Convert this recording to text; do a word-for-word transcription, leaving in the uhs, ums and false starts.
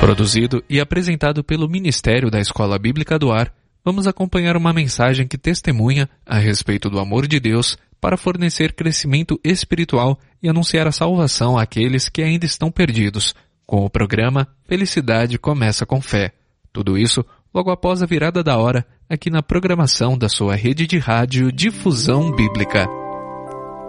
Produzido e apresentado pelo Ministério da Escola Bíblica do Ar, vamos acompanhar uma mensagem que testemunha a respeito do amor de Deus para fornecer crescimento espiritual e anunciar a salvação àqueles que ainda estão perdidos, com o programa Felicidade Começa com Fé. Tudo isso logo após a virada da hora, aqui na programação da sua rede de rádio Difusão Bíblica.